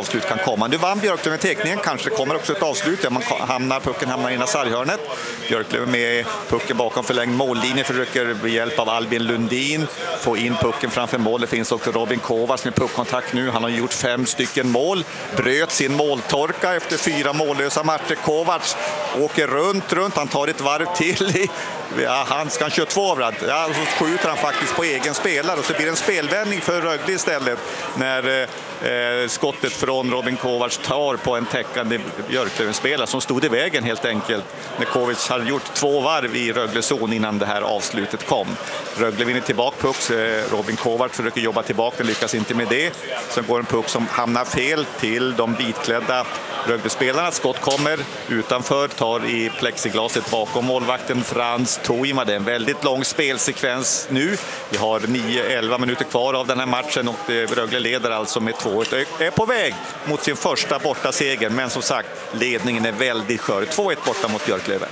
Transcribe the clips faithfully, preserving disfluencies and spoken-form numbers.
avslut kan komma. Nu vann Björklöven teckningen, kanske kommer också ett avslut. Ja, man hamnar, pucken hamnar in i sarghörnet. Björklöven med pucken bakom förlängd mållinje, försöker med hjälp av Albin Lundin få in pucken framför mål. Det finns också Robin Kovacs med puckkontakt nu. Han har gjort fem stycken mål. Bröt sin måltorka efter fyra mållösa matcher. Kovacs åker runt, runt. Han tar ett varv till i Ja, han ska köra två överallt. Ja, så skjuter han faktiskt på egen spelare och så blir det en spelvändning för Rögle istället när eh, skottet från Robin Kovacs tar på en täckande Björklöven-spelare som stod i vägen helt enkelt när Kovacs hade gjort två varv i Rögle zon innan det här avslutet kom. Rögle vinner tillbaka puck, eh, Robin Kovacs försöker jobba tillbaka, den lyckas inte med det. Sen går en puck som hamnar fel till de vitklädda Rögle-spelarna. Skott kommer utanför, tar i plexiglaset bakom målvakten Frans Toima. Det är en väldigt lång spelsekvens nu. Vi har nio elva minuter kvar av den här matchen och Rögle leder alltså med två ett. Är på väg mot sin första borta seger, men som sagt, ledningen är väldigt skör. två ett borta mot Björklöven.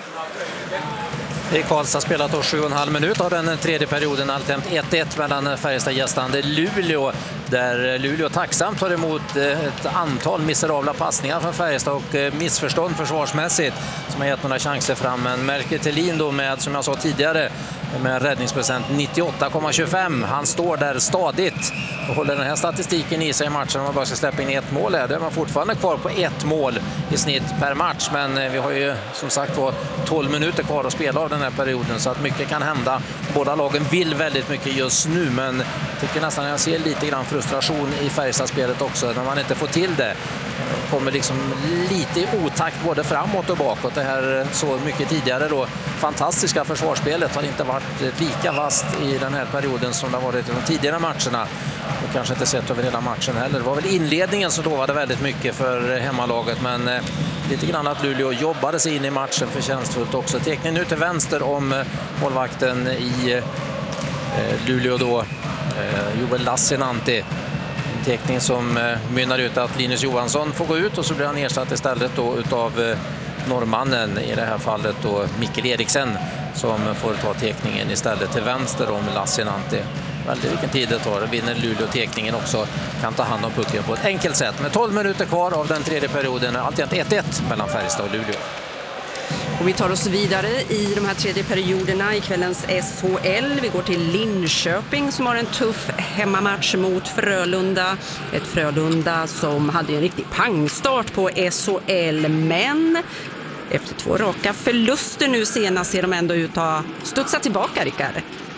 I Karlstad spelat då sju och en halv minut av den tredje perioden, alltjämt ett ett mellan Färjestad-gästande Luleå, där Luleå tacksamt tar emot ett antal miserabla passningar från Färjestad och missförstånd försvarsmässigt som har gett några chanser fram. Men Melker Thelin då med, som jag sa tidigare, med räddningsprocent nittioåtta komma tjugofem. Han står där stadigt och håller den här statistiken i sig i matchen. Om man bara ska släppa in ett mål är det man fortfarande kvar på ett mål i snitt per match. Men vi har ju som sagt var tolv minuter kvar att spela av den här perioden, så att mycket kan hända. Båda lagen vill väldigt mycket just nu, men jag tycker nästan jag ser lite grann frustration i Färjestadspelet också när man inte får till det. Kommer liksom lite i otakt både framåt och bakåt. Det här så mycket tidigare då fantastiska försvarsspelet har inte varit lika vast i den här perioden som det har varit i de tidigare matcherna. Och kanske inte sett över hela matchen heller. Det var väl inledningen som lovade väldigt mycket för hemmalaget, men eh, lite grann att Luleå jobbade sig in i matchen förtjänstfullt också. Teckning nu till vänster om eh, målvakten i eh, Luleå då, eh, Joel Lassinantti. Teckning som eh, mynnar ut att Linus Johansson får gå ut och så blir han ersatt istället då utav eh, norrmannen, i det här fallet då Mikkel Eriksen, som får ta teckningen istället till vänster om Lassinantti. Väldigt vilken tid det tar. Vinner Luleå teckningen också, kan ta hand om pucken på ett enkelt sätt. Med tolv minuter kvar av den tredje perioden, alltid ett ett mellan Färjestad och Luleå. Och vi tar oss vidare i de här tredje perioderna i kvällens S H L. Vi går till Linköping som har en tuff hemmamatch mot Frölunda. Ett Frölunda som hade en riktig pangstart på S H L, men efter två raka förluster nu senast ser de ändå ut att studsa tillbaka, Rickard.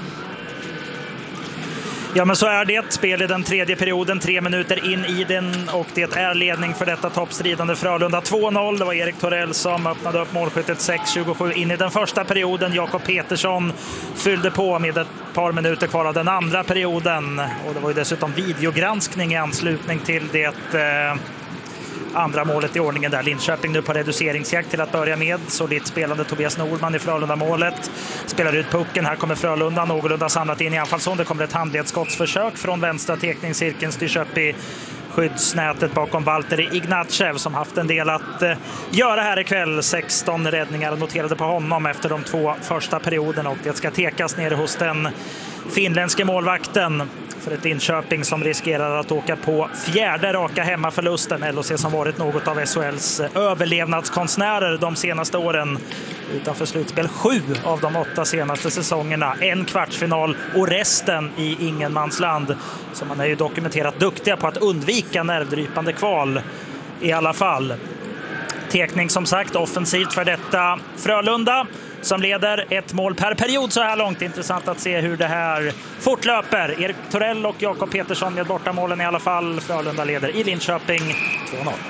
Ja, men så är det. Spel i den tredje perioden, tre minuter in i den, och det är ledning för detta toppstridande Frölunda. två noll, det var Erik Torell som öppnade upp målskyttet sex tjugosju in i den första perioden. Jakob Petersson fyllde på med ett par minuter kvar av den andra perioden, och det var ju dessutom videogranskning i anslutning till det eh, andra målet i ordningen där. Linköping nu på reduceringsjakt till att börja med. Solitt spelande Tobias Norman i Frölunda-målet. Spelar ut pucken. Här kommer Frölunda någorlunda samlat in i anfallszon. Det kommer ett handledsskottsförsök från vänstra teckningscirkeln. Styrs upp i skyddsnätet bakom Valtteri Ignatjev som haft en del att eh, göra här ikväll. sexton räddningar noterade på honom efter de två första perioderna, och det ska tekas ner hos den finländske målvakten för ett Linköping som riskerar att åka på fjärde raka hemmaförlusten. L H C som varit något av S H L:s överlevnadskonstnärer de senaste åren. Utanför slutspel sju av de åtta senaste säsongerna. En kvartsfinal och resten i ingenmansland. Så man är ju dokumenterat duktiga på att undvika nervdrypande kval i alla fall. Tekning som sagt offensivt för detta Frölunda, som leder ett mål per period så här långt. Intressant att se hur det här fortlöper. Erik Torell och Jakob Petersson med bortamålen i alla fall. Frölunda leder i Linköping två noll.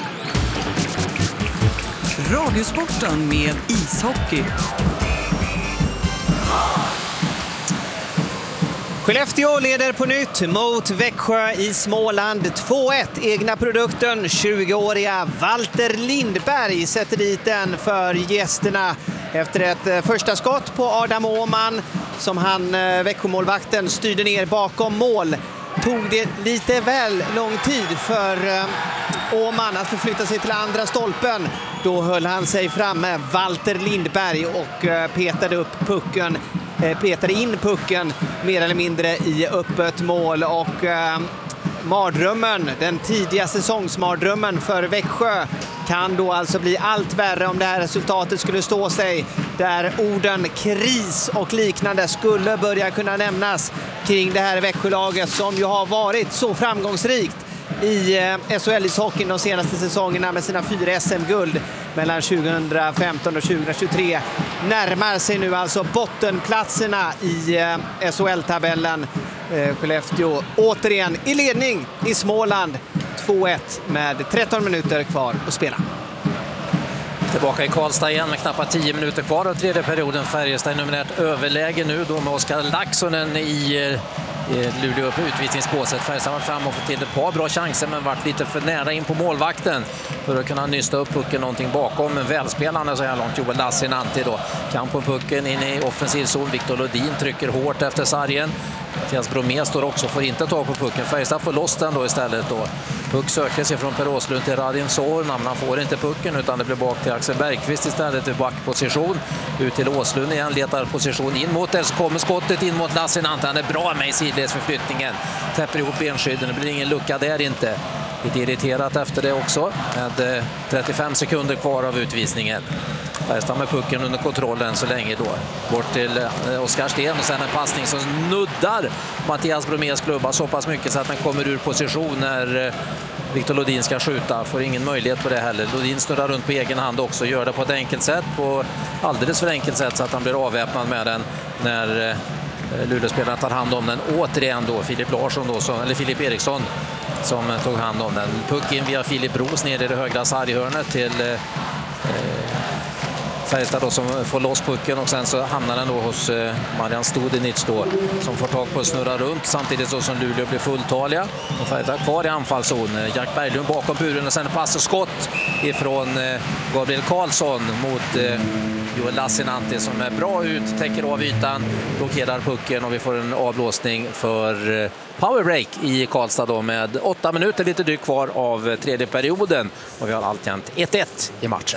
Radiosporten med ishockey. Skellefteå leder på nytt mot Växjö i Småland. två ett. Egna produkten, tjugoåriga Walter Lindberg sätter dit den för gästerna efter ett första skott på Adam Åhman som han, Växjömålvakten, styrde ner bakom mål. Tog det lite väl lång tid för Åhman att förflytta sig till andra stolpen. Då höll han sig framme, Walter Lindberg, och petade upp pucken. Petade in pucken mer eller mindre i öppet mål, och mardrömmen, den tidiga säsongsmardrömmen för Växjö kan då alltså bli allt värre om det här resultatet skulle stå sig, där orden kris och liknande skulle börja kunna nämnas kring det här Växjölaget som ju har varit så framgångsrikt i S H L-ishockeyn de senaste säsongerna med sina fyra S M-guld mellan tjugohundrafemton och tjugohundratjugotre. Närmar sig nu alltså bottenplatserna i S H L-tabellen. Skellefteå återigen i ledning i Småland, två ett med tretton minuter kvar att spela. Tillbaka i Karlstad igen med knappt tio minuter kvar av tredje perioden. Färjestad numerärt överläge nu då med Oskar Laxonen i Luleå på utvisningsbåset. Färjestad var fram och fått till ett par bra chanser men varit lite för nära in på målvakten för att kunna nysta upp pucken någonting bakom. Men välspelande så här långt Joel Lassinantti då. Kamp på pucken in i offensiv zon. Viktor Lodin trycker hårt efter sargen. Mattias Bromé står också, får inte tag på pucken. Färjestad får loss den då istället då. Puck söker sig från Per Åslund till Radim Zorn. Han får inte pucken utan det blir bak till Axel Bergqvist istället i backposition. Ut till Åslund igen, letar position in mot det. Så kommer skottet in mot Lassinantti. Han är bra med i sidledsförflyttningen. Täpper ihop benskydden, det blir ingen lucka där inte. Lite irriterat efter det också med trettiofem sekunder kvar av utvisningen. Färjestad med pucken under kontrollen så länge då. Bort till Oskar Sten och sen en passning som nuddar Mattias Bromés klubba så pass mycket så att den kommer ur position när Viktor Lodin ska skjuta. Får ingen möjlighet på det heller. Lodin snurrar runt på egen hand också. Gör det på ett enkelt sätt. På alldeles för enkelt sätt så att han blir avväpnad med den när Luleå-spelarna tar hand om den. Återigen då Filip Larsson då, som, eller Filip Eriksson som tog hand om den. Puck in via Filip Bros ner i det högra sarghörnet till eh, Färjestad då som får loss pucken och sen så hamnar den då hos eh, Marian Studenic då som får tag på att snurra runt samtidigt så som Luleå blir fulltaliga. Och Färjestad kvar i anfallszon. Jack Berglund bakom buren och sen pass och skott ifrån eh, Gabriel Karlsson mot eh, Joel Lassinantti som är bra ut, täcker av ytan, blockerar pucken och vi får en avblåsning för powerbreak i Karlstad då med åtta minuter lite drygt kvar av tredje perioden och vi har alltjämt ett ett i matchen.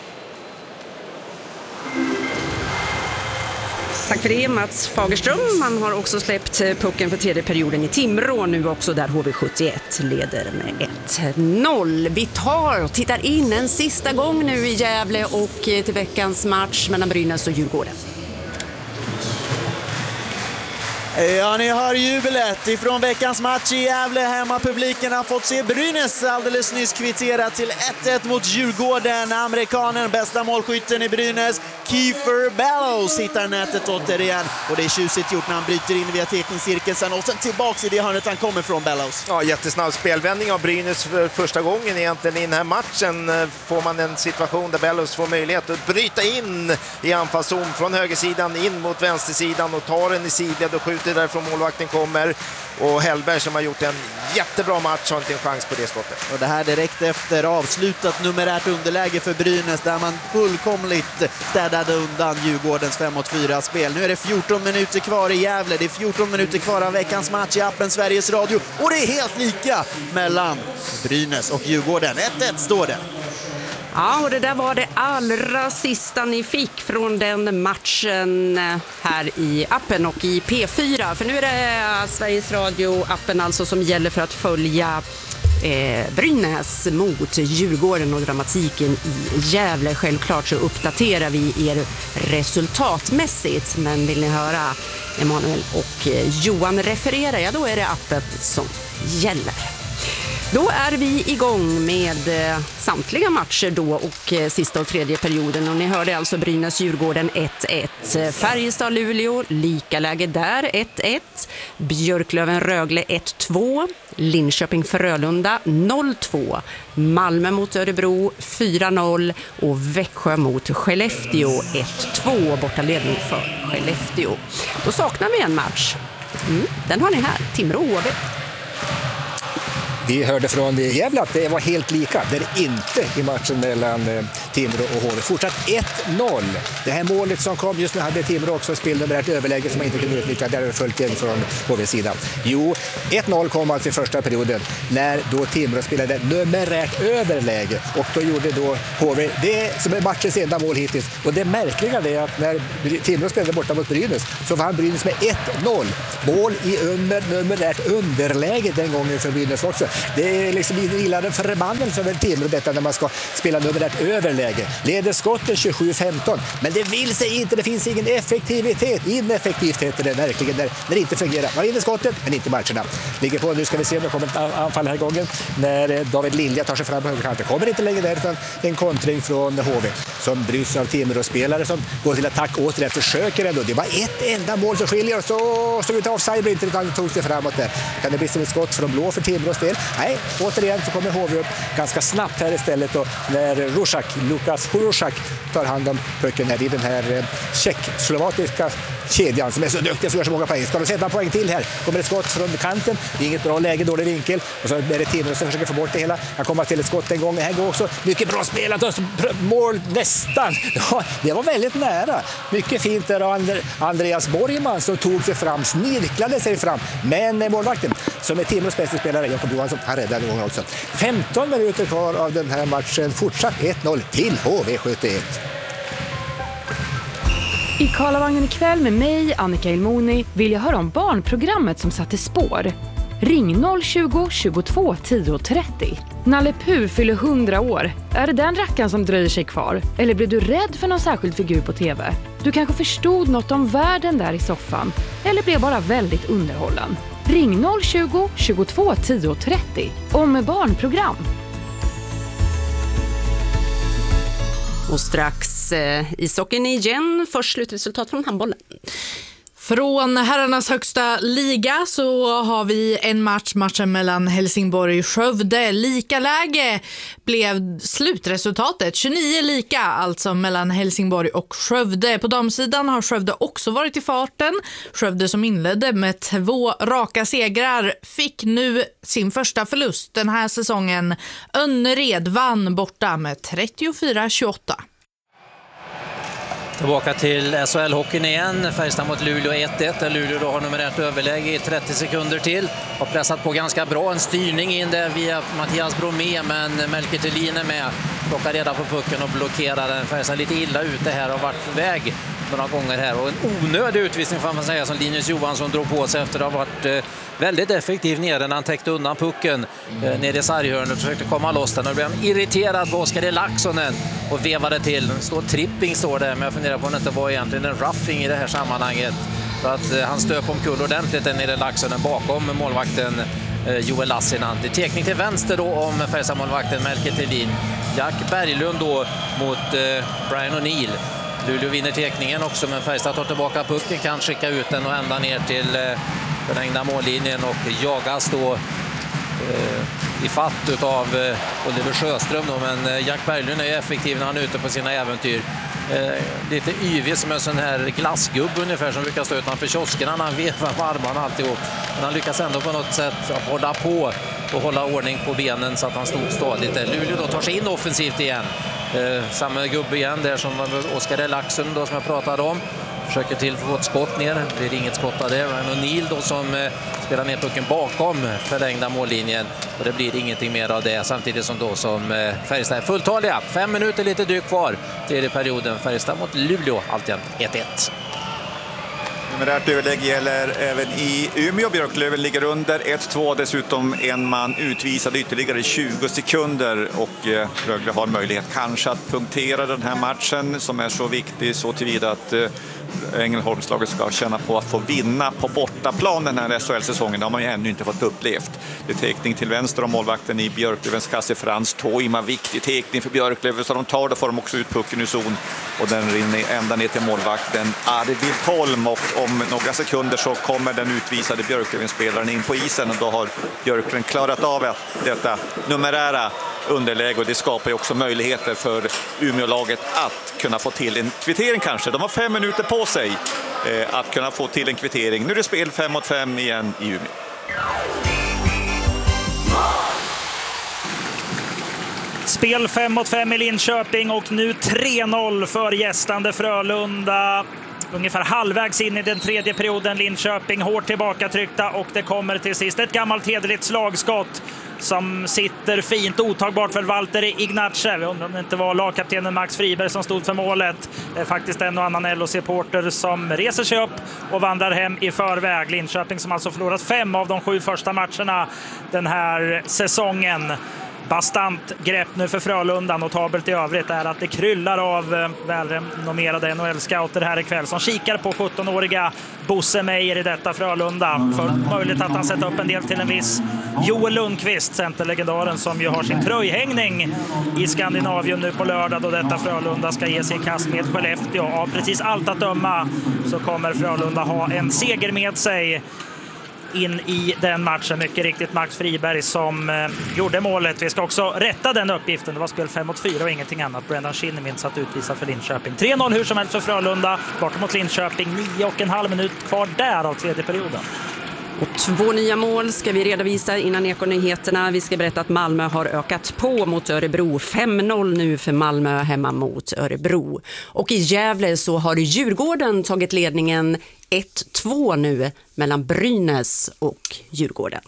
Tack för det Mats Fagerström. Man har också släppt pucken för tredje perioden i Timrå nu också där H V sjuttioett leder med ett noll. Vi tar och tittar in en sista gång nu i Gävle och till veckans match mellan Brynäs och Djurgården. Ja, ni hör jubilet ifrån veckans match i Gävle. Hemmapubliken har fått se Brynäs alldeles nyss kvittera till ett ett mot Djurgården. Amerikanen, bästa målskytten i Brynäs, Kiefer Bellows hittar nätet återigen. Och det är tjusigt gjort när han bryter in via teckningscirkeln och sen tillbaka i det hörnet han kommer från Bellows. Ja, jättesnabb spelvändning av Brynäs för första gången egentligen i den här matchen. Får man en situation där Bellows får möjlighet att bryta in i anfallszon från högersidan in mot vänstersidan och tar den i sidled och skjuter därifrån målvakten kommer. Och Hellberg som har gjort en jättebra match har inte en chans på det skottet. Och det här direkt efter avslutat numerärt underläge för Brynäs där man fullkomligt städade undan Djurgårdens fem mot fyra spel. Nu är det fjorton minuter kvar i Gävle. Det är fjorton minuter kvar av veckans match i appen Sveriges Radio. Och det är helt lika mellan Brynäs och Djurgården. ett ett står det. Ja, och det där var det allra sista ni fick från den matchen här i appen och i P fyra. För nu är det Sveriges Radio-appen alltså som gäller för att följa eh, Brynäs mot Djurgården och dramatiken i Gävle. Självklart så uppdaterar vi er resultatmässigt, men vill ni höra Emanuel och Johan referera, ja då är det appen som gäller. Då är vi igång med eh, samtliga matcher då och eh, sista och tredje perioden. Och ni hörde alltså Brynäs-Djurgården ett ett. Färjestad-Luleå, lika läge där, ett ett. Björklöven-Rögle ett två. Linköping-Frölunda noll två. Malmö mot Örebro fyra noll. Och Växjö mot Skellefteå ett två. Bortaledning för Skellefteå. Då saknar vi en match. Mm, den har ni här, Timrå-H V. Vi hörde från Gävle att det var helt lika. Det är inte i matchen mellan Timrå och H V. Fortsatt ett noll. Det här målet som kom just nu hade Timrå också spelat med ett överläge som man inte kunde utnyttja. Där är det följt igen från H V-sidan. Jo, ett noll kom alltså i första perioden när då Timrå spelade numerärt överläge. Och då gjorde då H V det som är matchens enda mål hittills. Och det märkliga är att när Timrå spelade borta mot Brynäs så vann Brynäs med ett noll. Mål i under, numerärt underläge den gången för Brynäs också. Det är liksom gillar en förbannelse över Timrå detta när man ska spela numerärt överläge. Leder skotten tjugosju femton. Men det vill sig inte, det finns ingen effektivitet. Ineffektivt heter det verkligen när, när det inte fungerar. Man vinner skottet men inte matcherna. Ligger på, nu ska vi se om det kommer ett anfall här gången. När David Lilja tar sig fram på högerkanten. Kommer inte längre där utan en kontring från H V som bryts av Timrå-spelare som går till attack återigen, försöker ändå. Det var ett enda mål som skiljer och så stod inte offside, inte utan tog sig framåt där. Kan det bli som ett skott från blå för Timrås del? Nej, återigen så kommer H V upp ganska snabbt här istället och när Rusak, Lukas Rusak tar hand om pucken här i den här eh, tjeck-slovakiska kedjan som är så duktig och gör så många poäng. Ska de sätta en poäng till här? Kommer ett skott från kanten. Det är inget bra läge, dålig vinkel. Och så är det Timrå som försöker få bort det hela. Han kommer till ett skott en gång. Här går också mycket bra spelat och mål nästan. Ja, det var väldigt nära. Mycket fint där av Andreas Borgman som tog sig fram, snirklade sig fram. Men målvakten som är Timrås bästa spelare, Jakob Johansson, han räddade gången också. femton minuter kvar av den här matchen. Fortsatt ett noll till H V sjuttioett. I Karlavagnen ikväll med mig, Annika Ilmoni, vill jag höra om barnprogrammet som satte spår. Ring noll tjugo, tjugotvå, tio trettio. Nalle Puh fyller hundra år. Är det den rackaren som dröjer sig kvar? Eller blev du rädd för någon särskild figur på tv? Du kanske förstod något om världen där i soffan. Eller blev bara väldigt underhållen. Ring noll tjugo, tjugotvå, tio trettio. Om barnprogram. Och strax eh, ishockeyn igen. Först slutresultat från handbollen. Från herrarnas högsta liga så har vi en match, matchen mellan Helsingborg och Skövde. Lika läge blev slutresultatet, tjugonio lika alltså mellan Helsingborg och Skövde. På damsidan har Skövde också varit i farten. Skövde som inledde med två raka segrar fick nu sin första förlust den här säsongen. Önnered vann borta med trettiofyra tjugoåtta. Tillbaka till S H L-hockeyn igen. Färjestad mot Luleå ett ett. Där Luleå då har numerärt överläge i trettio sekunder till. Har pressat på ganska bra. En styrning in där via Mattias Bromé. Men Melker Thelin är med. Plockar reda på pucken och blockerar den. Färjestad lite illa ute här. Har varit på väg några gånger här. Och en onödig utvisning får man säga som Linus Johansson drog på sig efter att ha varit eh, väldigt effektiv nere när han täckte undan pucken eh, nere i sarghörnet och försökte komma loss den. Och blev irriterad på Oskar Laxonen och vevade till. Det står tripping står det, men jag funderar på om det inte var egentligen en roughing i det här sammanhanget. För att eh, han stöp omkull ordentligt den nere Laxonen bakom målvakten eh, Joel Lassinantti. Teknik till vänster då om Färjestad-målvakten Melker Thelin. Jack Berglund då mot eh, Brian O'Neill. Luleå vinner tekningen också, men Färjestad tar tillbaka pucken, kan skicka ut den och ända ner till eh, förlängda mållinjen och jagas då eh, i fatt utav eh, Oliver Sjöström då, men eh, Jack Berglund är effektiv när han är ute på sina äventyr. Eh, lite yvig som en sån här glassgubb ungefär som brukar stå utanför kioskerna när han vevar med armarna alltihop. Men han lyckas ändå på något sätt hålla på och hålla ordning på benen så att han stod stadigt där. Luleå då tar sig in offensivt igen. Eh, samma gubbe igen där som Oskar Laxson då som jag pratade om. Försöker till få ett skott ner. Det blir inget skott av det. Ryan O'Neill då som eh, spelar ner pucken bakom förlängda mållinjen. Och det blir ingenting mer av det. Samtidigt som då som eh, Färjestad är fulltaliga. Fem minuter lite drygt kvar. Tredje perioden. Färjestad mot Luleå. Alltjämt ett ett. Numerärt överlägg gäller även i Umeå. Björklöven ligger under ett två. Dessutom en man utvisad ytterligare tjugo sekunder. Och eh, Rögle har möjlighet kanske att punktera den här matchen som är så viktig så tillvida att eh, Ängelholmslaget ska känna på att få vinna på bortaplan den här S H L-säsongen. Det har man ju ännu inte fått upplevt. Det är tekning till vänster om målvakten i Björklövens kasse Frans Toima. Viktig tekning för Björklöven så de tar det får de också ut pucken i zon. Och den rinner ända ner till målvakten Arvid Holm och om några sekunder så kommer den utvisade Björklöven-spelaren in på isen och då har Björklöven klarat av detta numerära underläge och det skapar ju också möjligheter för Umeå-laget att kunna få till en kvittering kanske. De har fem minuter på sig eh, att kunna få till en kvittering. Nu är det spel fem mot fem igen i Umeå. Spel fem mot fem i Linköping och nu tre noll för gästande Frölunda. Ungefär halvvägs in i den tredje perioden. Linköping hårt tillbakatryckta och det kommer till sist ett gammalt hederligt slagskott som sitter fint, otagbart för Valtteri Ignatjev. Jag undrar om det inte var lagkaptenen Max Friberg som stod för målet. Det är faktiskt en och annan L H C-supporter som reser sig upp och vandrar hem i förväg. Linköping som alltså förlorat fem av de sju första matcherna den här säsongen. Bastant grepp nu för Frölunda. Notabelt i övrigt är att det kryllar av välrenommerade N H L-scouter här ikväll som kikar på sjuttonåriga Bosse Meijer i detta Frölunda. För möjligt att han sätter upp en del till en viss Joel Lundqvist, centerlegendaren som ju har sin tröjhängning i Skandinavien nu på lördag då detta Frölunda ska ge sig i kast med Skellefteå. Av precis allt att döma så kommer Frölunda ha en seger med sig in i den matchen. Mycket riktigt Max Friberg som eh, gjorde målet. Vi ska också rätta den uppgiften. Det var spel fem mot fyra och ingenting annat. Brendan Shinnimin satt utvisad för Linköping. tre noll hur som helst för Frölunda. Borta mot Linköping. Nio och en halv minut kvar där av tredje perioden. Och två nya mål ska vi redovisa innan Ekonyheterna. Vi ska berätta att Malmö har ökat på mot Örebro. fem noll nu för Malmö hemma mot Örebro. Och i Gävle så har Djurgården tagit ledningen ett två nu mellan Brynäs och Djurgården.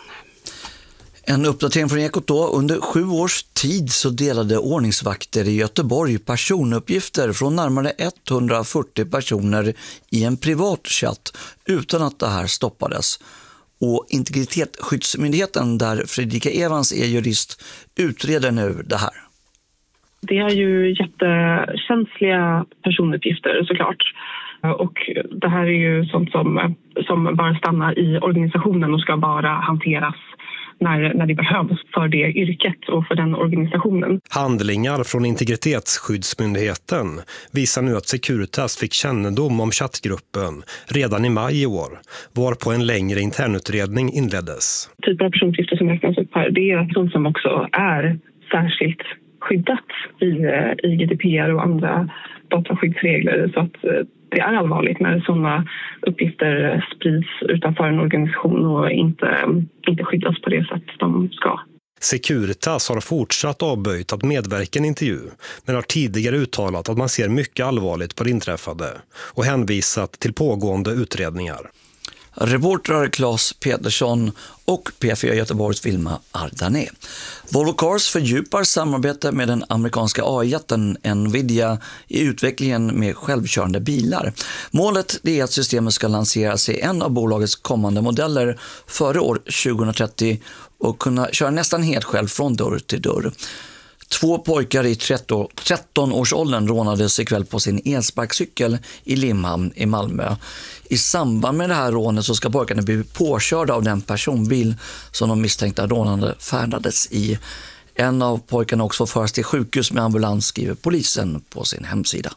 En uppdatering från Ekot då. Under sju års tid så delade ordningsvakter i Göteborg personuppgifter från närmare etthundrafyrtio personer i en privat chatt utan att det här stoppades. Och Integritetsskyddsmyndigheten, där Fredrika Evans är jurist, utreder nu det här. Det är ju jättekänsliga personuppgifter såklart. Och det här är ju sånt som, som bara stannar i organisationen och ska bara hanteras när, när det behövs för det yrket och för den organisationen. Handlingar från Integritetsskyddsmyndigheten visar nu att Securitas fick kännedom om chattgruppen redan i maj i år, varpå en längre internutredning inleddes. Typer av personuppgifter som räknas upp här, det är sånt som också är särskilt skyddat i, i G D P R och andra dataskyddsregler, så att det är allvarligt när sådana uppgifter sprids utanför en organisation och inte, inte skyddas på det sätt de ska. Securitas har fortsatt avböjt att medverka i en intervju, men har tidigare uttalat att man ser mycket allvarligt på det inträffade och hänvisat till pågående utredningar. Reportrar Claes Petersson och P fyra Göteborgs Vilma Ardané. Volvo Cars fördjupar samarbete med den amerikanska A I-jätten Nvidia i utvecklingen med självkörande bilar. Målet är att systemet ska lanseras i en av bolagets kommande modeller före år tjugohundratrettio och kunna köra nästan helt själv från dörr till dörr. Två pojkar i tretton-årsåldern rånades ikväll på sin elsparkcykel i Limhamn i Malmö. I samband med det här rånet så ska pojkarna bli påkörda av den personbil som de misstänkta rånande färdades i. En av pojkarna också förs till sjukhus med ambulans, skriver polisen på sin hemsida.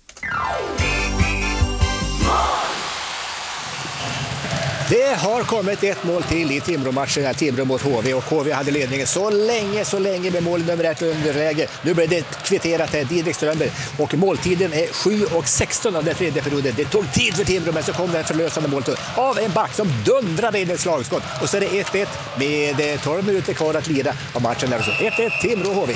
Det har kommit ett mål till i Timrå-matchen, Timrå mot H V, och H V hade ledningen så länge, så länge med mål nummer ett underläge. Nu blir det kvitterat här, Didrik Strömberg, och måltiden är sju och sexton av den tredje perioden. Det tog tid för Timrå, men så kom det en förlösande mål av en back som dundrade in ett slagskott. Och så är det ett ett med tolv minuter kvar att lida av matchen. ett ett Timrå H V.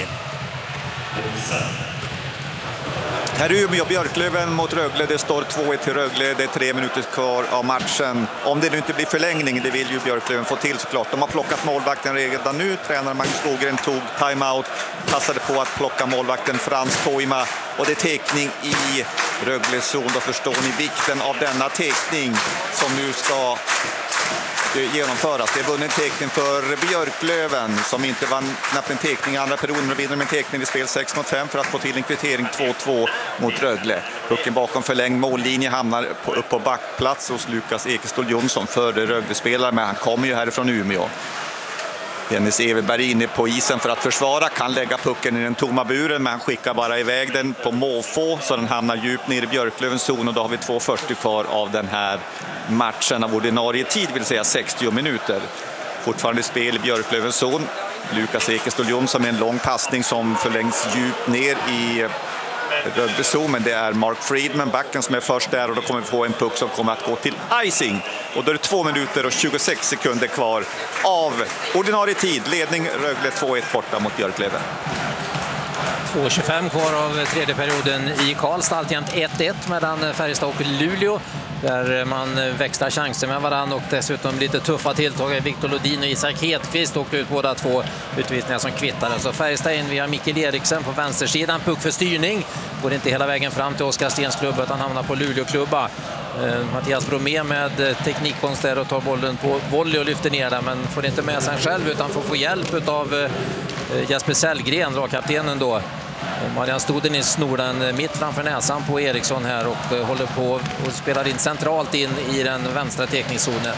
Här är Umeå Björklöven mot Rögle. Det står två ett till Rögle. Det är tre minuter kvar av matchen. Om det nu inte blir förlängning, det vill ju Björklöven få till såklart. De har plockat målvakten redan nu. Tränaren Magnus Skogren tog timeout. Passade på att plocka målvakten Frans Toima. Och det är tekning i Rögles zon. Då förstår ni vikten av denna tekning som nu ska genomföras. Det är vunnen tekning för Björklöven som inte vann knappt en tekning i andra perioden, men vinner med en tekning i spel sex mot fem för att få till en kvittering två två mot Rögle. Pucken bakom förlängd mållinje hamnar på, upp på backplats hos Lukas Ekestål Jonsson före Rögle-spelare, men han kommer ju härifrån Umeå. Dennis Everberg inne på isen för att försvara, kan lägga pucken i den tomma buren, men han skickar bara iväg den på måfå så den hamnar djupt ner i Björklövens zon, och då har vi två fyrtio kvar av den här matchen av ordinarie tid, vill säga sextio minuter. Fortfarande spel i Björklövens zon. Lukas Ekestål Jonsson med en lång passning som förlängs djupt ner i Rögle-zon, men det är Mark Friedman, backen, som är först där, och då kommer vi få en puck som kommer att gå till icing. Och då är det två minuter och tjugosex sekunder kvar av ordinarie tid. Ledning Rögle två ett borta mot Björklöven. två tjugofem kvar av tredje perioden i Karlstad. Alltjämt ett ett mellan Färjestad och Luleå. Där man växlar chanser med varann och dessutom lite tuffa tilltag. Viktor Lodin och Isak Hedqvist åkte ut båda två utvisningar som kvittade. Så Färjestad in via Mikael Eriksen på vänstersidan. Puck för styrning. Går inte hela vägen fram till Oskar Stens klubba utan hamnar på Luleå-klubba. Eh, Mattias Bromé med teknikkonst där och tar bollen på volley och lyfter ner den. Men får inte med sig själv utan får få hjälp av eh, Jesper Sellgren, lagkaptenen då. Marian Studenic snor den mitt framför näsan på Eriksson här och håller på och spelar in centralt in i den vänstra tekningszonen.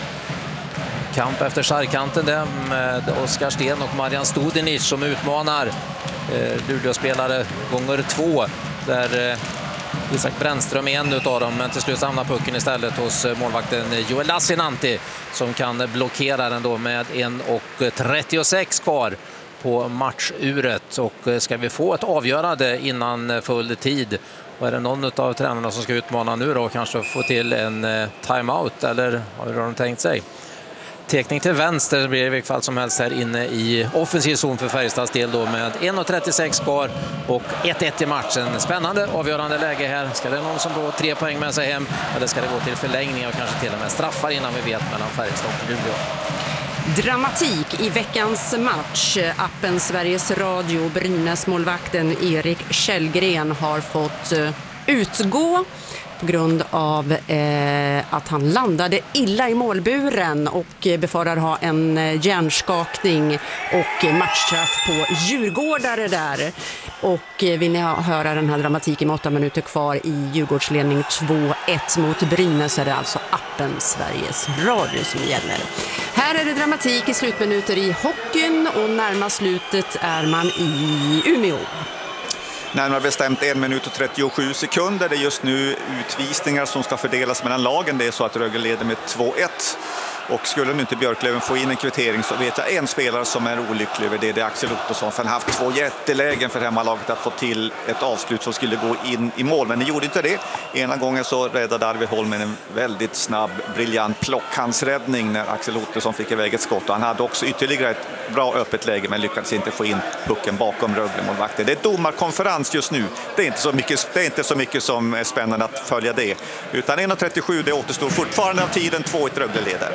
Kamp efter sargkanten där med Oskar Sten och Marian Studenic som utmanar eh, Luleå-spelare gånger två. Där eh, Isak Brännström är en utav dem, men till slut hamnar pucken istället hos målvakten Joel Lassinantti som kan blockera den då med en trettiosex kvar på matchuret. Och ska vi få ett avgörande innan full tid? Och är det någon av tränarna som ska utmana nu då och kanske få till en timeout, eller har de tänkt sig? Tekning till vänster blir det i vilket fall som helst här inne i offensiv zon för Färjestads del då med en trettiosex kvar och ett ett i matchen. Spännande, avgörande läge här. Ska det någon som då tre poäng med sig hem eller ska det gå till förlängning och kanske till och med straffar innan vi vet mellan Färjestad och Luleå? Dramatik i veckans match. Appen Sveriges Radio. Brynäs-målvakten Erik Källgren har fått utgå på grund av eh, att han landade illa i målburen och befarar ha en hjärnskakning och matchstraff på djurgårdare där. Och eh, vill ni höra den här dramatiken med åtta minuter kvar i Djurgårdsledning två ett mot Brynäs är det alltså appen Sveriges Radio som gäller. Här är det dramatik i slutminuter i hockeyn och närmast slutet är man i Umeå. Närmare bestämt en minut och trettiosju sekunder. Det är just nu utvisningar som ska fördelas mellan lagen. Det är så att Rögle leder med två ett. Och skulle nu inte Björklöven få in en kvittering så vet jag en spelare som är olycklig över det. Det är Axel Ottosson. För han har haft två jättelägen för hemmalaget att få till ett avslut som skulle gå in i mål. Men det gjorde inte det. Ena gången så räddade Arvid Holm en väldigt snabb, briljant plockhandsräddning när Axel Ottosson fick iväg ett skott. Och han hade också ytterligare ett bra öppet läge men lyckades inte få in pucken bakom Rögle-målvakten. Det är domarkonferens just nu. Det är inte så mycket, det är inte så mycket som är spännande att följa det. Utan en trettiosju, det återstår fortfarande av tiden. två ett Rögle leder.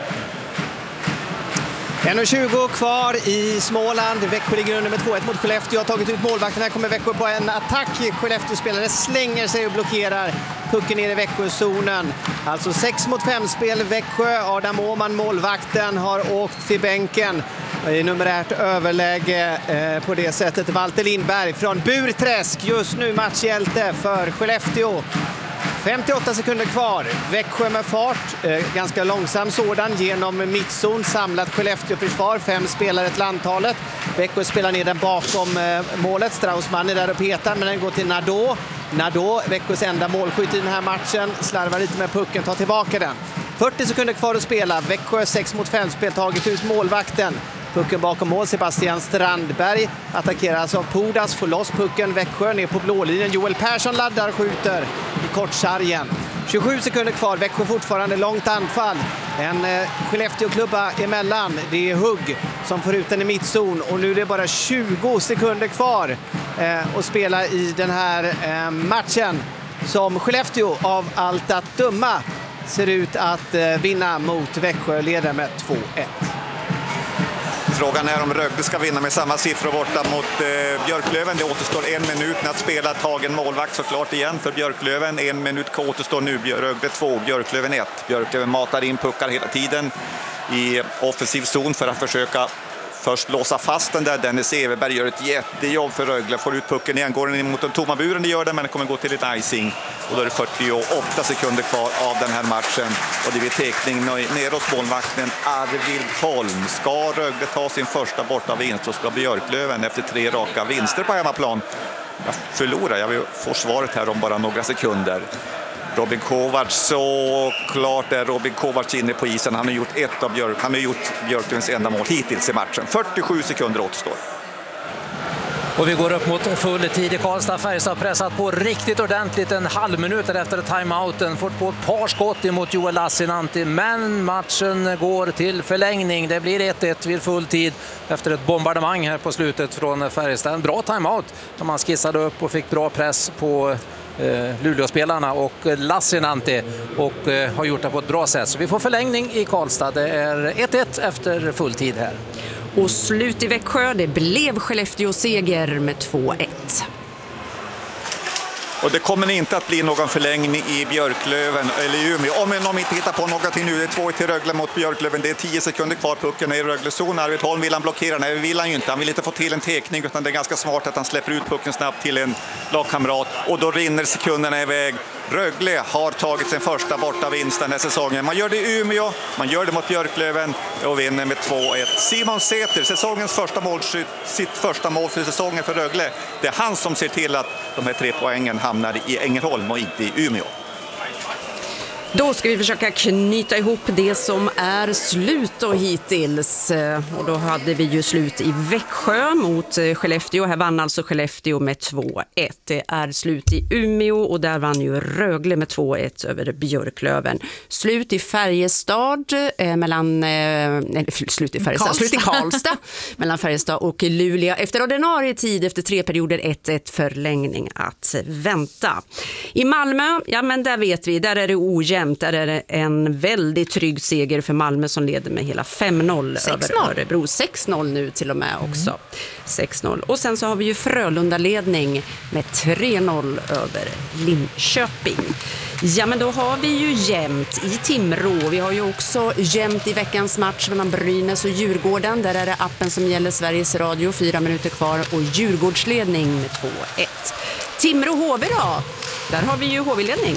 en tjugo kvar i Småland. Växjö ligger under med två ett mot Skellefteå. Har tagit ut målvakten. Här kommer Växjö på en attack. Skellefteå-spelare slänger sig och blockerar pucken ner i Växjö-zonen. Alltså sex mot fem spel Växjö. Adam Åman, målvakten, har åkt till bänken. I numerärt överläge eh, på det sättet. Walter Lindberg från Burträsk. Just nu matchhjälte för Skellefteå. femtioåtta sekunder kvar. Växjö med fart. Eh, ganska långsam sådan genom mittzon. Samlat Skellefteå-försvar. Fem spelare till antalet. Växjö spelar ner den bakom eh, målet. Straussman är där och petar men den går till Nadeau. Nadeau, Växjös enda målskytt i den här matchen. Slarvar lite med pucken, tar tillbaka den. fyrtio sekunder kvar att spela. Växjö sex mot fem spel, tagit ut målvakten. Pucken bakom mål, Sebastian Strandberg attackeras av Pudas, får loss pucken, Växjö ner på blålinjen. Joel Persson laddar, skjuter i kortsargen. tjugosju sekunder kvar, Växjö fortfarande långt anfall. En eh, Skellefteå-klubba emellan, det är Hugg som får ut den i mittzon. Och nu är det bara tjugo sekunder kvar eh, att spela i den här eh, matchen. Som Skellefteå av allt att döma ser ut att eh, vinna mot Växjö, leder med två ett. Frågan är om Rögle ska vinna med samma siffror borta mot eh, Björklöven. Det återstår en minut att spela, tagen målvakt såklart igen för Björklöven. En minut återstår nu, Rögle två, Björklöven ett. Björklöven matar in puckar hela tiden i offensiv zon för att försöka först låsa fast den där. Dennis Everberg gör ett jättejobb för Rögle. Får ut pucken igen, går den in mot den tomma buren, det gör den, men det kommer gå till ett icing. Och då är det fyrtioåtta sekunder kvar av den här matchen. Och det blir tekning neråt målvakten Arvid Holm. Ska Rögle ta sin första bortavinst så ska Björklöven efter tre raka vinster på hemmaplan. Jag förlorar, jag får svaret här om bara några sekunder. Robin Kovacs, så klart är Robin Kovacs inne på isen. Han har gjort ett av Björk, han har gjort Björklövens enda mål hittills i matchen. fyrtiosju sekunder återstår. Och vi går upp mot full tid i Karlstad. Färjestad har pressat på riktigt ordentligt en halv minut efter timeouten. Fått på ett par skott emot Joel Lassinantti, men matchen går till förlängning. Det blir ett ett vid full tid efter ett bombardemang här på slutet från Färjestad. En bra timeout som man skissade upp och fick bra press på eh, Luleå-spelarna och Lassinantti och eh, har gjort det på ett bra sätt. Så vi får förlängning i Karlstad. Det är ett ett efter full tid här. Och slut i Växjö, det blev Skellefteå-seger med två ett. Och det kommer inte att bli någon förlängning i Björklöven eller Umeå. Om de inte hittar på någonting nu, det är två ett till Rögle mot Björklöven. Det är tio sekunder kvar, pucken är i Rögle-zon. Arvid Holm vill han blockera, nej vill han ju inte. Han vill inte få till en tekning, utan det är ganska smart att han släpper ut pucken snabbt till en lagkamrat. Och då rinner sekunderna iväg. Rögle har tagit sin första borta vinst den här säsongen. Man gör det i Umeå, man gör det mot Björklöven och vinner med två ett. Simon Säter, säsongens första målskytt, sitt första mål för säsongen för Rögle. Det är han som ser till att de här tre poängen hamnar i Ängelholm och inte i Umeå. Då ska vi försöka knyta ihop det som är slut och hittills. Och då hade vi ju slut i Växjö mot Skellefteå. Här vann alltså Skellefteå med två ett. Det är slut i Umeå och där vann ju Rögle med två ett över Björklöven. Slut i Färjestad eh, mellan eh, nej, slut i Färjestad, Karlstad. slut i Karlstad mellan Färjestad och Luleå. Efter ordinarie tid efter tre perioder ett ett förlängning att vänta. I Malmö, ja men där vet vi, där är det ojämnt. Där är det en väldigt trygg seger för Malmö som leder med hela fem noll över Örebro. sex noll nu till och med också. Mm. sex noll. Och sen så har vi ju Frölunda-ledning med tre noll över Linköping. Ja, men då har vi ju jämnt i Timrå. Vi har ju också jämnt i veckans match mellan Brynäs och Djurgården. Där är det appen som gäller Sveriges Radio. Fyra minuter kvar och Djurgårdsledning med två ett. Timrå-H V då? Där har vi ju H V-ledning.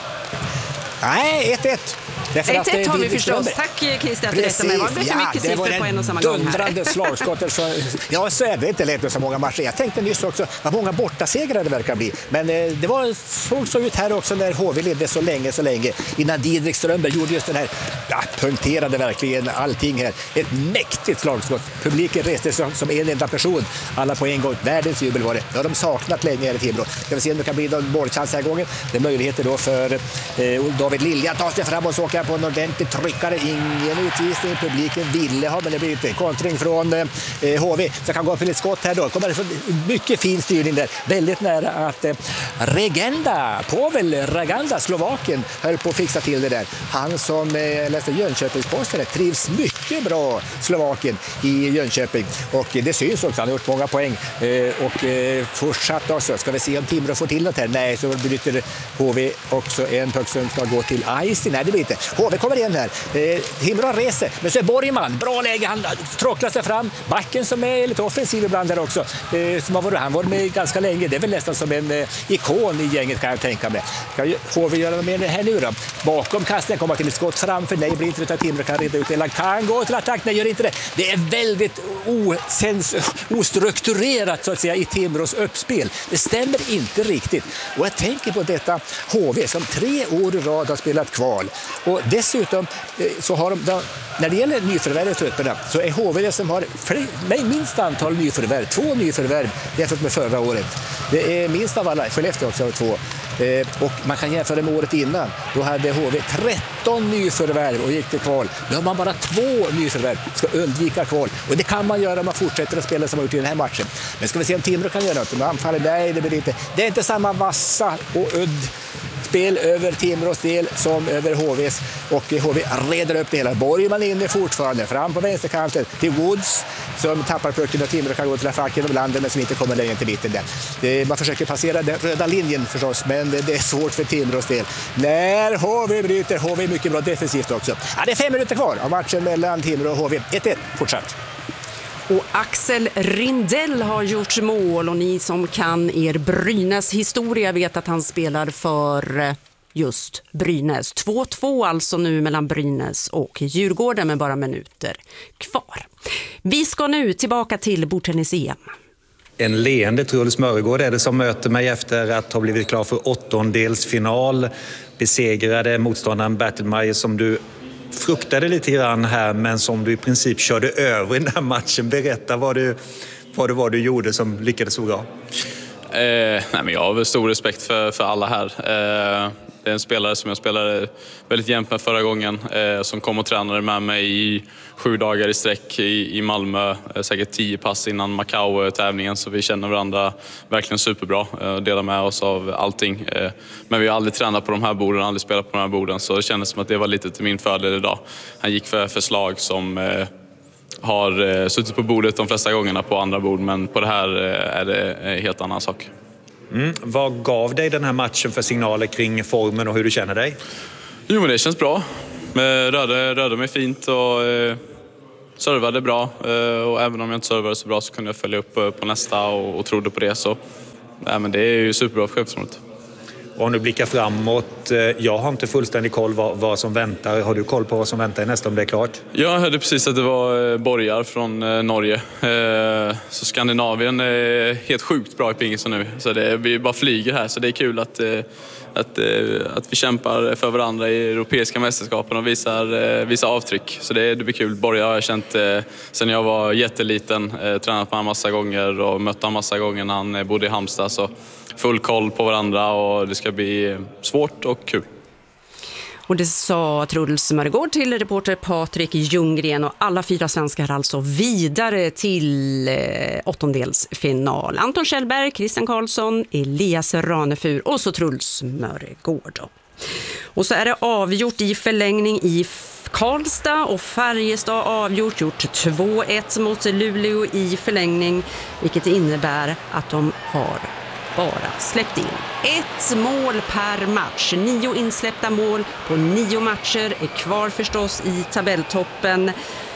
Nej, ett ett. ett ett har vi förstås. Tack Christer att du rättade mig. Det var så mycket siffror på en och samma gång här. Dundrande slagskottet. Så, ja, så är det inte lätt med så många matcher. Jag tänkte nyss också vad många bortasegrar det verkar bli. Men eh, det var såg så ut här också när H V ledde så länge, så länge. Innan Didrik Strömberg gjorde just den här, ja, punkterade verkligen allting här. Ett mäktigt slagskott. Publiken reste som, som en enda person. Alla på en gång. Världens jubel var det. Det har de saknat länge här i Timrå. Jag vill se om det kan bli någon målchans här gången. Det är möjligheter då för eh, David Lilja att ta sig fram och såka på en ordentlig tryckare. Ingen utvisning. Publiken ville ha, men det blir inte kontring från eh, H V. Så kan gå för ett skott här då. Kommer det så mycket fin styrning där. Väldigt nära att eh, Regenda, Pavel Reganda, Slovaken, höll på att fixa till det där. Han som eh, läste Jönköpingsposten trivs mycket bra, Slovaken, i Jönköping. Och det syns också. Han har gjort många poäng. Eh, och eh, fortsatt också. Ska vi se om Timrå får till något här? Nej, så bryter H V också en puck som ska gå till Ice. Nej, det blir inte. H V kommer igen här. Eh, Timrå reser. Men så är Borgman. Bra läge. Han tråcklar sig fram. Backen som är lite offensiv ibland där också. Eh, som har varit, han var med ganska länge. Det är väl nästan som en eh, ikon i gänget, kan jag tänka mig. Kan H V göra något mer här nu då? Bakom kasten kommer till ett skott framför. Nej, blir inte utan Timrå kan reda ut det. Kan gå till attack. Nej, gör inte det. Det är väldigt osens, ostrukturerat så att säga i Timrås uppspel. Det stämmer inte riktigt. Och jag tänker på detta H V som tre år i rad har spelat kval. Och dessutom så har de, när det gäller nyförvärv trupperna, så är H V det som har fler, minst antal nyförvärv. Två nyförvärv jämfört med förra året. Det är minst av alla. Skellefteå också har två. Eh, och man kan jämföra med året innan. Då hade H V tretton nyförvärv och gick till kval. Nu har man bara två nyförvärv. Ska undvika kval. Och det kan man göra om man fortsätter att spela som man gjort i den här matchen. Men ska vi se om Timrå kan göra något. Om anfaller, nej, det blir inte. Det är inte samma vassa och udd spel över Timrås del som över H V:s, och H V reder upp det hela. Borgman inne fortfarande fram på vänsterkanten till Woods som tappar pucken och Timrå kan gå till facken och landet men som inte kommer längre till mitten där. Det, man försöker passera den röda linjen förstås, men det, det är svårt för Timrås del. När H V bryter, H V är mycket bra defensivt också. Ja, det är fem minuter kvar av matchen mellan Timrå och H V. ett ett fortsatt. Och Axel Rindell har gjort mål, och ni som kan er Brynäs historia vet att han spelar för just Brynäs. två två alltså nu mellan Brynäs och Djurgården med bara minuter kvar. Vi ska nu tillbaka till bordtennis-E M. En leende Truls Mörgård är det som möter mig efter att ha blivit klar för åttondelsfinal. Besegrade motståndaren Bertelmeier som du fruktade lite grann här, men som du i princip körde över i den här matchen. Berätta vad du, vad det var du gjorde som lyckades så bra? Eh, nej, men jag har väl stor respekt för, för alla här. Eh, det är en spelare som jag spelade väldigt jämnt med förra gången eh, som kom och tränade med mig i sju dagar i sträck i, i Malmö. Eh, säkert tio pass innan Macau-tävlingen, så vi känner varandra verkligen superbra och eh, delar med oss av allting. Eh, men vi har aldrig tränat på de här borden, aldrig spelat på de här borden, så det kändes som att det var lite till min fördel idag. Han gick för förslag som eh, har eh, suttit på bordet de flesta gångerna på andra bord, men på det här eh, är det en helt annan sak. Mm. Vad gav dig den här matchen för signaler kring formen och hur du känner dig? Jo, men det känns bra. Rörde, rörde mig fint och eh, servade bra. Eh, och även om jag inte servade så bra så kunde jag följa upp på nästa och, och trodde på det. Så ja, men det är ju superbra för självförtroendet. Och om du blickar framåt, jag har inte fullständig koll vad, vad som väntar. Har du koll på vad som väntar i nästa, om det är klart? Jag hörde precis att det var borgar från Norge. Så Skandinavien är helt sjukt bra i pingis nu. Så det, vi bara flyger här, så det är kul att, att, att vi kämpar för varandra i europeiska mästerskapen och visar, visar avtryck. Så det, det blir kul. Borgar har jag känt sedan jag var jätteliten, tränat med honom massa gånger och mött honom massa gånger när han bodde i Halmstad. Så full koll på varandra och det ska bli svårt och kul. Och det sa Truls Mörgård till reporter Patrik Ljunggren, och alla fyra svenskar alltså vidare till eh, åttondelsfinal. Anton Kjellberg, Christian Karlsson, Elias Ranefur och så Truls Mörgård. Och så är det avgjort i förlängning i Karlstad, och Färjestad avgjort, gjort två ett mot Luleå i förlängning, vilket innebär att de har bara släppt in ett mål per match. Nio insläppta mål på nio matcher är kvar förstås i tabelltoppen.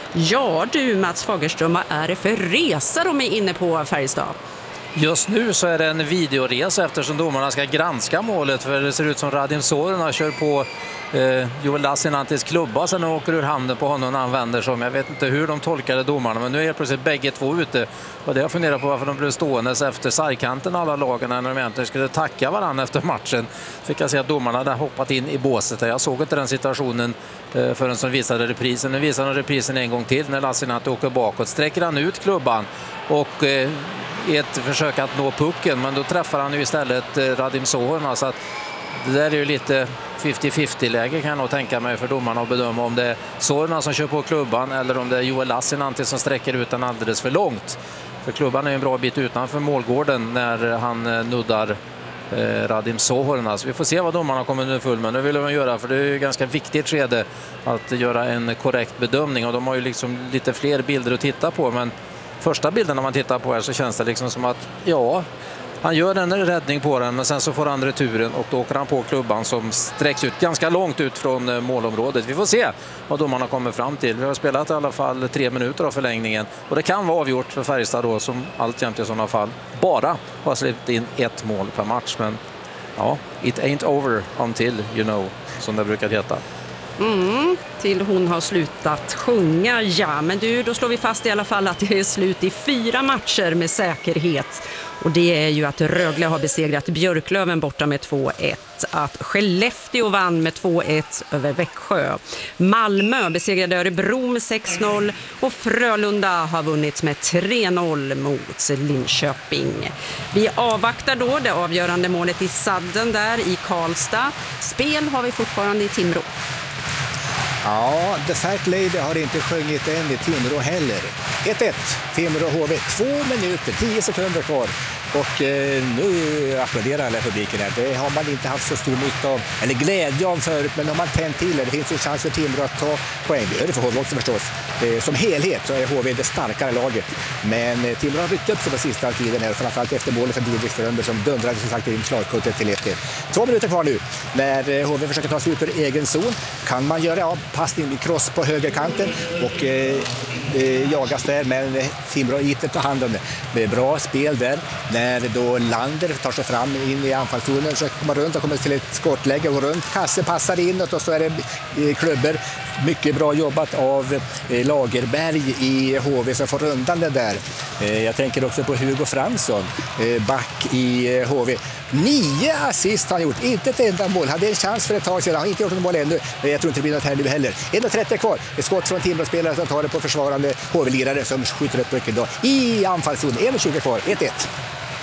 Ja du Mats Fagerström, vad är det för resa de är inne på Färjestad? Just nu så är det en videoresa eftersom domarna ska granska målet, för det ser ut som Radim Sorina kör på eh, Joel Lassinantis klubba sen och åker ur handen på honom när han vänder som. Jag vet inte hur de tolkade domarna, men nu är plötsligt bägge två ute. Och det jag funderar på varför de blev stående efter sargkanten alla lagen när de egentligen skulle tacka varandra efter matchen. Fick jag se att domarna hade hoppat in i båset. Jag såg inte den situationen eh, förrän som visade reprisen. Nu visar de reprisen en gång till när Lassinantti åker bakåt. Sträcker han ut klubban och eh, i ett försök att nå pucken, men då träffar han ju istället eh, Radim Sorina, så att det där är ju lite femtio femtio läge kan jag nog tänka mig för domarna att bedöma om det är Sorina som kör på klubban eller om det är Joel Lassinantti som sträcker ut den alldeles för långt. För klubban är en bra bit utanför målgården när han eh, nuddar eh, Radim Sorina. Så vi får se vad domarna kommer nu full med. Nu vill de göra, för det är ju ganska viktigt skede att göra en korrekt bedömning, och de har ju liksom lite fler bilder att titta på, men första bilden när man tittar på här så känns det liksom som att ja, han gör en räddning på den, men sen så får han returen och då åker han på klubban som sträcks ut ganska långt ut från målområdet. Vi får se vad domarna kommer fram till. Vi har spelat i alla fall tre minuter av förlängningen, och det kan vara avgjort för Färjestad då, som alltjämt i sådana fall bara har släppt in ett mål per match. Men ja, it ain't over until you know, som det brukar heta. Mm, till hon har slutat sjunga, ja. Men du, då slår vi fast i alla fall att det är slut i fyra matcher med säkerhet. Och det är ju att Rögle har besegrat Björklöven borta med två ett. Att Skellefteå vann med två ett över Växjö. Malmö besegrade Örebro med sex noll. Och Frölunda har vunnit med tre noll mot Linköping. Vi avvaktar då det avgörande målet i sadden där i Karlstad. Spel har vi fortfarande i Timrå. Ja, The Fat Lady har inte sjungit än i Timrå heller. ett ett, Timrå H V, två minuter, tio sekunder kvar. Och eh, nu applåderar alla publiken här. Det har man inte haft så stor nytta av, eller glädje av förut, men om man tänt till det, det finns ju chans för Timrå att ta poäng. Det är det för H V också förstås. Eh, som helhet så är H V det starkare laget. Men eh, Timrå har ryckt upp sig på sista tiden här, framförallt efter målet för Didrik Strömberg som dundrade som sagt in slagkuttet till ett ett. Två minuter kvar nu när eh, H V försöker ta sig ut ur egen zon. Kan man göra ja, passning i cross på högerkanten och eh, eh, jagas där, men eh, Timrå inte tar hand om det. Det är bra spel där. När då Lander tar sig fram in i anfallszonen, så kommer runt och kommer till ett skottläge och runt. Kasse passar inåt och så är det klubbor. Mycket bra jobbat av Lagerberg i H V som får rundan det där. Jag tänker också på Hugo Fransson, back i H V. Nio assist har han gjort, inte ett enda mål. Hade en chans för ett tag sedan, har inte gjort något mål ännu. Men jag tror inte det blir något här nu heller. en trettio kvar, ett skott från Timrå-spelare som tar det på försvarande H V-lirare som skjuter upp pucken då. I anfallszon, en tjugo kvar, ett ett.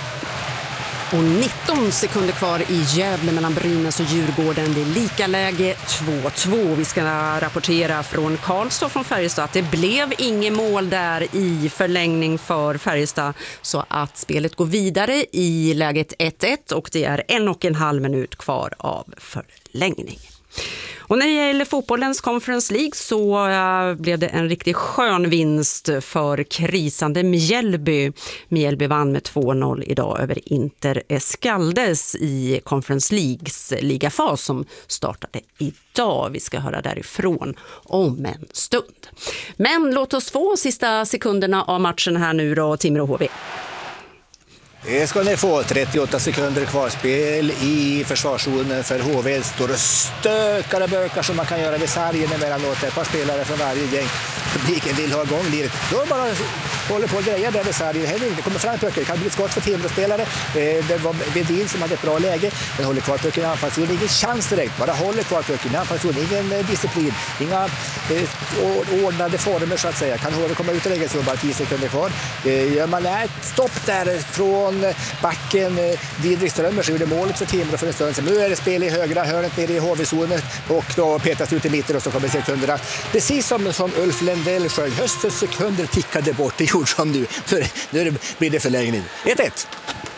Och nitton sekunder kvar i Gävle mellan Brynäs och Djurgården. Det är lika läge två två. Vi ska rapportera från Karlstad från Färjestad att det blev inget mål där i förlängning för Färjestad. Så att spelet går vidare i läget ett ett och det är en och en halv minut kvar av förlängning. Och när det gäller fotbollens Conference League så uh, blev det en riktigt skön vinst för krisande Mjällby. Mjällby vann med två noll idag över Inter Escaldes i Conference Leagues ligafas som startade idag. Vi ska höra därifrån om en stund. Men låt oss få sista sekunderna av matchen här nu då, Timrå H V. Det ska ni få. trettioåtta sekunder kvarspel i försvarszonen för H V. Står och stökar och bökar som man kan göra vid sargen emellanåt. Ett par spelare från varje gäng. Publiken vill ha igång livet. Då bara håller på att greja där vid sargen. Det kommer fram pucken. Det kan bli ett skott för Timrå-spelare. Det var Vedin som hade ett bra läge. Den håller kvar pucken i anfallszonen. Ingen chans direkt. Bara håller kvar pucken i anfallszonen. Ingen disciplin. Inga eh, ordnade former så att säga. Kan H V komma ut i läget så bara tio sekunder kvar. Eh, gör man ett stopp där från backen Didrik Strömmer så gjorde målet för Timrå för en stund sedan. Nu är det spel i högra hörnet nere i H V-zonen och då petas ut i mitten och så kommer sekunderna. Precis som, som Ulf Lendell sjöng. Höstens sekunder tickade bort. Det gjorde som nu. Nu blir det förlängning. ett ett.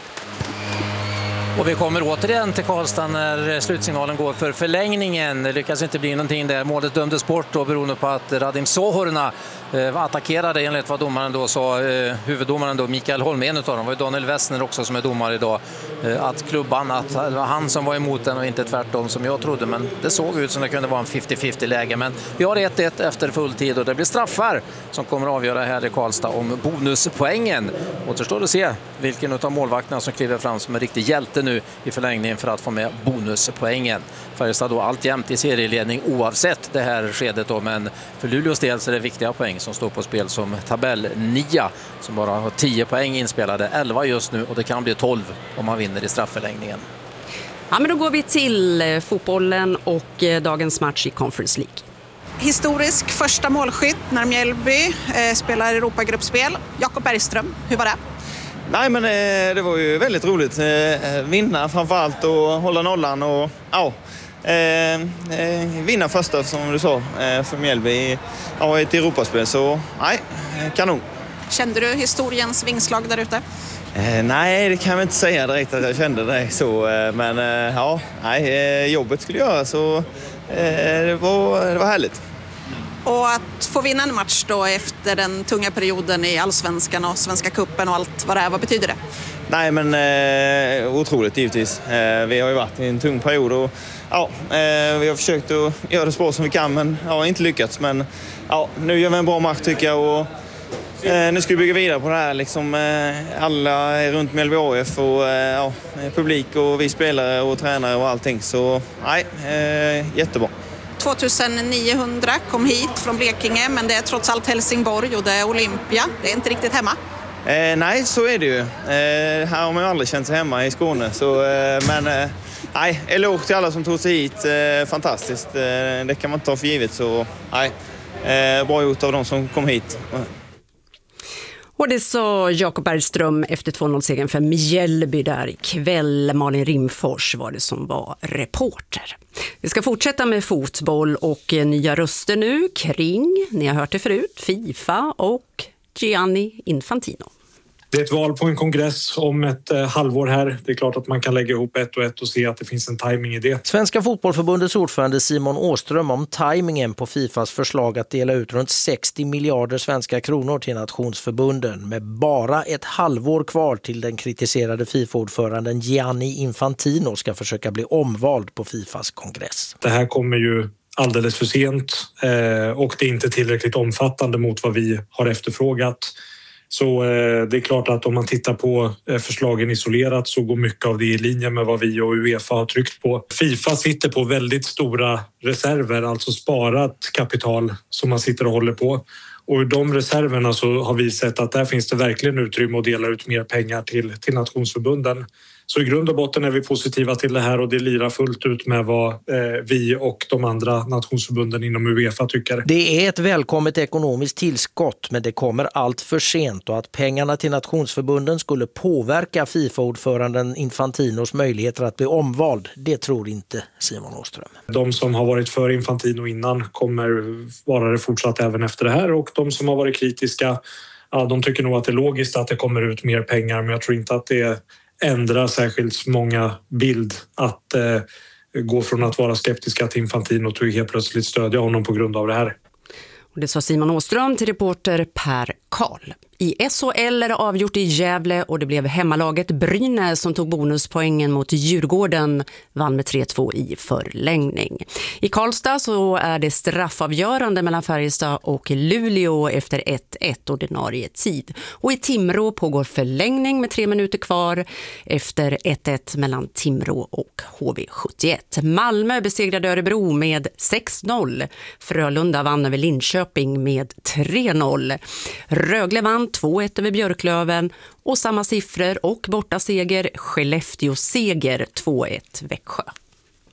Och vi kommer återigen till Karlstad när slutsignalen går för förlängningen. Det lyckas inte bli någonting där. Målet dömdes bort och beroende på att Radim Sohorna eh, attackerade enligt vad domaren då sa. Eh, huvuddomaren då, Mikael Holmén utav dem. Det var Daniel Wessner också som är domare idag. Eh, att klubban, att det var han som var emot den och inte tvärtom som jag trodde. Men det såg ut som det kunde vara en femtio femtio läge. Men vi har ett ett efter full tid och det blir straffar som kommer att avgöra här i Karlstad om bonuspoängen. Återstår att se vilken av målvakterna som kliver fram som en riktig hjälte nu i förlängningen för att få med bonuspoängen. Färjestad då alltjämt i serieledning oavsett det här skedet då, men för Luleås del så är det viktiga poäng som står på spel som tabellnia som bara har tio poäng inspelade, elva just nu och det kan bli tolv om man vinner i strafförlängningen. Ja, men då går vi till fotbollen och dagens match i Conference League. Historisk första målskytt när Mjällby eh, spelar Europagruppspel. Jakob Bergström, hur var det? Nej, men eh, det var ju väldigt roligt. Eh, vinna framförallt och hålla nollan och ja, eh, eh, vinna första som du sa eh, för Mjällby i ja, ett Europaspel. Så nej, kanon. Kände du historiens vingslag där ute? Eh, nej, det kan jag inte säga direkt att jag kände det så. Eh, men eh, ja, nej, eh, jobbet skulle göra så eh, det, var, det var härligt. Och att få vinna en match då efter den tunga perioden i Allsvenskan och Svenska cupen och allt vad det är, vad betyder det? Nej, men eh, otroligt givetvis. Eh, vi har ju varit i en tung period och ja, eh, vi har försökt att göra det så bra som vi kan men ja, inte lyckats. Men ja, nu gör vi en bra match tycker jag och eh, nu ska vi bygga vidare på det här. Liksom, eh, alla är runt Mjällby A F och eh, ja, publik och vi spelare och tränare och allting. Så nej, eh, jättebra. tjugoniohundra kom hit från Blekinge men det är trots allt Helsingborg och det är Olympia. Det är inte riktigt hemma. Eh, nej, så är det ju. Eh, här har man ju aldrig känt sig hemma i Skåne. Så, eh, men eh, nej, eloge till alla som tog sig hit. Eh, fantastiskt. Eh, det kan man inte ta för givet. Så nej, eh, bra gjort av de som kom hit. Och det sa Jakob Bergström efter två noll-segern för Mjällby där ikväll. Malin Rimfors var det som var reporter. Vi ska fortsätta med fotboll och nya röster nu kring, ni har hört det förut, FIFA och Gianni Infantino. Det är ett val på en kongress om ett eh, halvår här. Det är klart att man kan lägga ihop ett och ett och se att det finns en timing i det. Svenska fotbollförbundets ordförande Simon Åström om timingen på FIFAs förslag att dela ut runt sextio miljarder svenska kronor till nationsförbunden med bara ett halvår kvar till den kritiserade FIFA-ordföranden Gianni Infantino ska försöka bli omvald på FIFAs kongress. Det här kommer ju alldeles för sent eh, och det är inte tillräckligt omfattande mot vad vi har efterfrågat. Så eh, det är klart att om man tittar på eh, förslagen isolerat så går mycket av det i linje med vad vi och UEFA har tryckt på. FIFA sitter på väldigt stora reserver, alltså sparat kapital som man sitter och håller på. Och i de reserverna så har vi sett att där finns det verkligen utrymme att dela ut mer pengar till, till nationsförbunden. Så i grund och botten är vi positiva till det här och det lirar fullt ut med vad eh, vi och de andra nationsförbunden inom UEFA tycker. Det är ett välkommet ekonomiskt tillskott, men det kommer allt för sent och att pengarna till nationsförbunden skulle påverka FIFA-ordföranden Infantinos möjligheter att bli omvald, det tror inte Simon Åström. De som har varit för Infantino innan kommer vara det fortsatt även efter det här, och de som har varit kritiska, ja, de tycker nog att det är logiskt att det kommer ut mer pengar, men jag tror inte att det ändrar särskilt många bild att eh, gå från att vara skeptiska till Infantino till helt plötsligt stödja honom på grund av det här. Och det sa Simon Åström till reporter Per Karl. I S H L är det avgjort i Gävle och det blev hemmalaget Brynäs som tog bonuspoängen mot Djurgården, vann med tre två i förlängning. I Karlstad så är det straffavgörande mellan Färjestad och Luleå efter ett ett ordinarie tid. Och i Timrå pågår förlängning med tre minuter kvar efter ett ett mellan Timrå och H V sjuttioett. Malmö besegrade Örebro med sex noll. Frölunda vann över Linköping med tre noll. Rögle vann två ett över Björklöven och samma siffror och borta seger Skellefteå seger två ett Växjö.